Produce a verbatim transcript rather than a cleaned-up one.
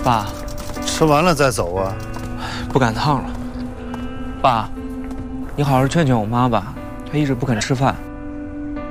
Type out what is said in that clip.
爸， 吃完了再走啊？ 不赶趟了。爸，你好好劝劝我妈吧，她一直不肯吃饭。